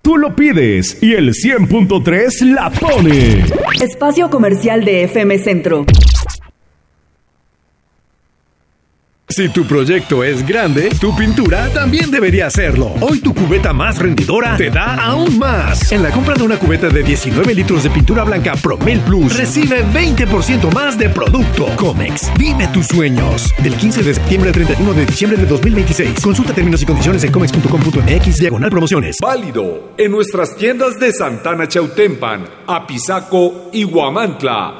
Tú lo pides y el 100.3 la pone. Espacio comercial de FM Centro. Si tu proyecto es grande, tu pintura también debería serlo. Hoy tu cubeta más rendidora te da aún más. En la compra de una cubeta de 19 litros de pintura blanca Promel Plus, recibe 20% más de producto. Comex, vive tus sueños. Del 15 de septiembre al 31 de diciembre de 2026. Consulta términos y condiciones en comex.com.mx/promociones. Válido en nuestras tiendas de Santana Chautempan, Apizaco y Huamantla.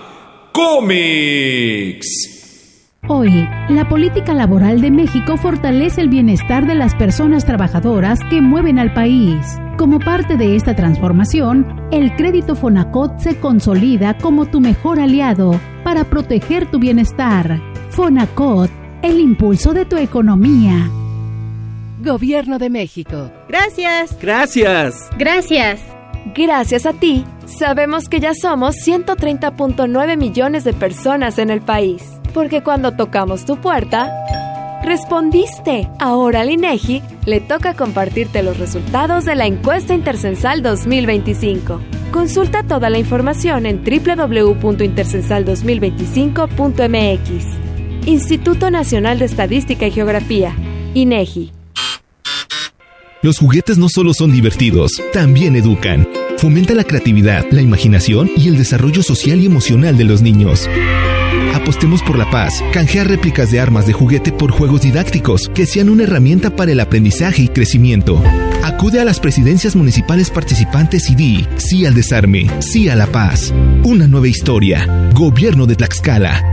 Comex. Hoy, la política laboral de México fortalece el bienestar de las personas trabajadoras que mueven al país. Como parte de esta transformación, el crédito Fonacot se consolida como tu mejor aliado para proteger tu bienestar. Fonacot, el impulso de tu economía. Gobierno de México. Gracias. Gracias. Gracias. Gracias a ti, sabemos que ya somos 130.9 millones de personas en el país. Porque cuando tocamos tu puerta, respondiste. Ahora al INEGI le toca compartirte los resultados de la encuesta intercensal 2025. Consulta toda la información en www.intercensal2025.mx. Instituto Nacional de Estadística y Geografía, INEGI. Los juguetes no solo son divertidos, también educan. Fomenta la creatividad, la imaginación y el desarrollo social y emocional de los niños. Apostemos por la paz. Canjea réplicas de armas de juguete por juegos didácticos que sean una herramienta para el aprendizaje y crecimiento. Acude a las presidencias municipales participantes y di sí al desarme, sí a la paz. Una nueva historia. Gobierno de Tlaxcala.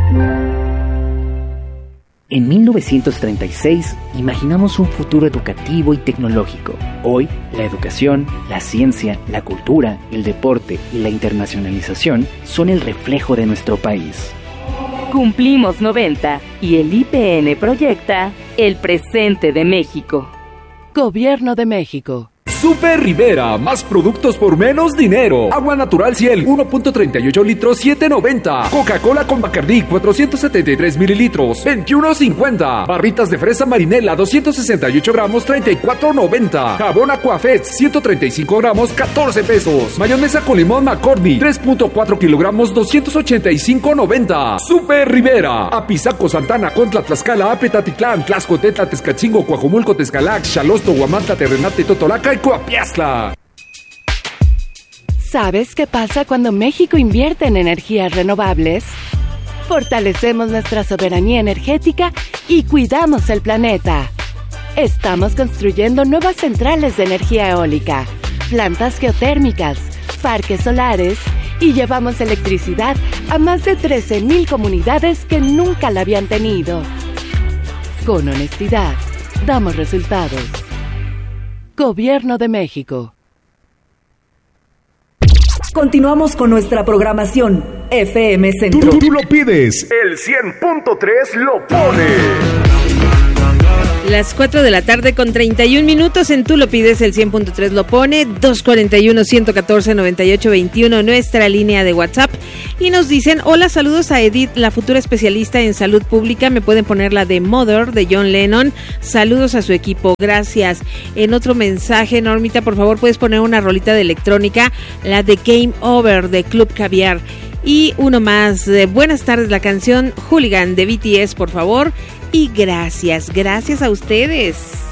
En 1936, imaginamos un futuro educativo y tecnológico. Hoy, la educación, la ciencia, la cultura, el deporte y la internacionalización son el reflejo de nuestro país. Cumplimos 90 y el IPN proyecta el presente de México. Gobierno de México. Super Rivera, más productos por menos dinero. Agua natural Ciel, 1.38 litros, 7.90. Coca-Cola con Bacardí, 473 mililitros, 21.50. Barritas de fresa Marinela, 268 gramos, 34.90. Jabón Aquafet, 135 gramos, 14 pesos. Mayonesa con limón McCormick, 3.4 kilogramos, 285.90. Super Rivera, Apizaco, Santana, Contla, Tlaxcala, Apetatitlán, Tlaxcotetla, Tezcachingo, Coajomulco, Tezcalac, Xalosto, Huamantla, Terrenate, Totolaca y Coapiazla. ¿Sabes qué pasa cuando México invierte en energías renovables? Fortalecemos nuestra soberanía energética y cuidamos el planeta. Estamos construyendo nuevas centrales de energía eólica, plantas geotérmicas, parques solares y llevamos electricidad a más de 13,000 comunidades que nunca la habían tenido. Con honestidad, damos resultados. Gobierno de México. Continuamos con nuestra programación. FM Centro. Tú lo pides. El 100.3 lo pone. Las 4 de la tarde con 31 minutos en Tú lo pides, el 100.3 lo pone, 241-114-9821, nuestra línea de WhatsApp. Y nos dicen, hola, saludos a Edith, la futura especialista en salud pública, me pueden poner la de Mother, de John Lennon, saludos a su equipo, gracias. En otro mensaje, Normita, por favor, puedes poner una rolita de electrónica, la de Game Over, de Club Caviar. Y uno más, buenas tardes, la canción Hooligan de BTS, por favor. Y gracias a ustedes.